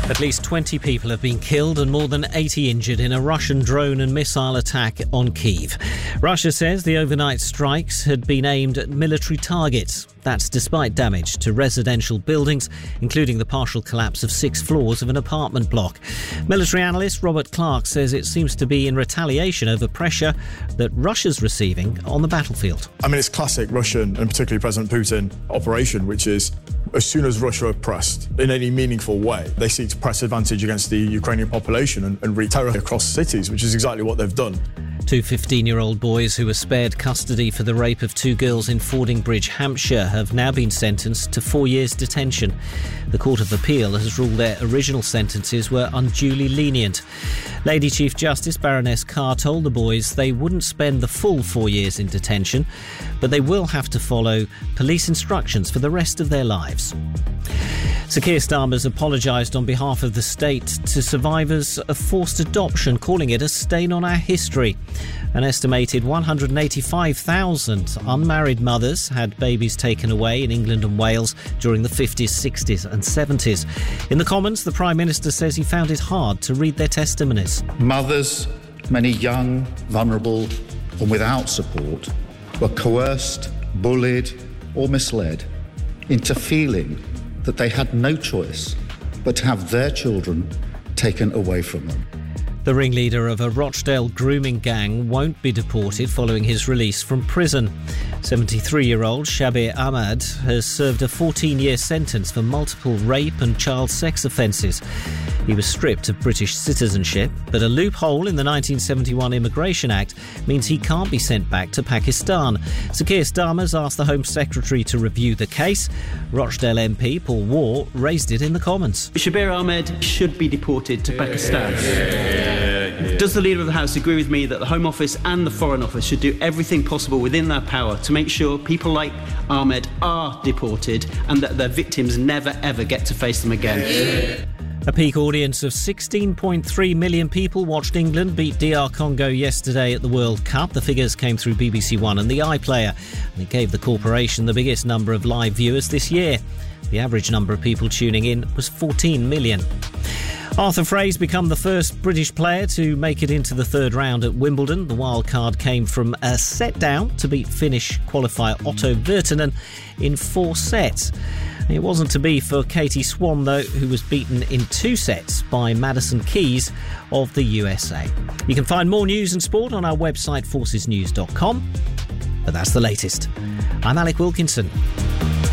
At least 20 people have been killed and more than 80 injured in a Russian drone and missile attack on Kyiv. Russia says the overnight strikes had been aimed at military targets. That's despite damage to residential buildings, including the partial collapse of 6 floors of an apartment block. Military analyst Robert Clark says it seems to be in retaliation over pressure that Russia's receiving on the battlefield. I mean, it's classic Russian and particularly President Putin operation, which is as soon as Russia are pressed in any meaningful way, they seek to press advantage against the Ukrainian population and wreak terror across cities, which is exactly what they've done. 2 15-year-old boys who were spared custody for the rape of 2 girls in Fordingbridge, Hampshire, have now been sentenced to 4 years detention. The Court of Appeal has ruled their original sentences were unduly lenient. Lady Chief Justice Baroness Carr told the boys they wouldn't spend the full 4 years in detention, but they will have to follow police instructions for the rest of their lives. Sir Keir Starmer's apologised on behalf of the state to survivors of forced adoption, calling it a stain on our history. An estimated 185,000 unmarried mothers had babies taken away in England and Wales during the 50s, 60s and 70s. In the Commons, the Prime Minister says he found it hard to read their testimonies. Mothers, many young, vulnerable and without support, were coerced, bullied or misled into feeling that they had no choice but to have their children taken away from them. The ringleader of a Rochdale grooming gang won't be deported following his release from prison. 73-year-old Shabir Ahmad has served a 14-year sentence for multiple rape and child sex offences. He was stripped of British citizenship, but a loophole in the 1971 Immigration Act means he can't be sent back to Pakistan. Sir Keir Starmer's asked the Home Secretary to review the case. Rochdale MP Paul Waugh raised it in the Commons. Shabir Ahmed should be deported to Pakistan. Does the Leader of the House agree with me that the Home Office and the Foreign Office should do everything possible within their power to make sure people like Ahmed are deported and that their victims never ever get to face them again? A peak audience of 16.3 million people watched England beat DR Congo yesterday at the World Cup. The figures came through BBC One and the iPlayer, and it gave the corporation the biggest number of live viewers this year. The average number of people tuning in was 14 million. Arthur Frey's become the first British player to make it into the third round at Wimbledon. The wild card came from a set down to beat Finnish qualifier Otto Virtanen in 4 sets. It wasn't to be for Katie Swan, though, who was beaten in 2 sets by Madison Keys of the USA. You can find more news and sport on our website, forcesnews.com. But that's the latest. I'm Alec Wilkinson.